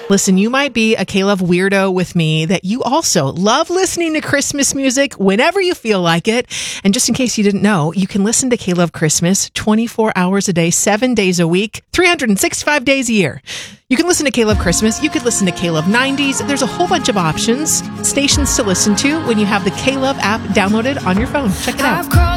Listen, you might be a K-Love weirdo with me that you also love listening to Christmas music whenever you feel like it. And just in case you didn't know, you can listen to K-Love Christmas 24 hours a day, 7 days a week, 365 days a year. You can listen to K-Love Christmas. You could listen to K-Love 90s. There's a whole bunch of options, stations to listen to when you have the K-Love app downloaded on your phone. Check it out.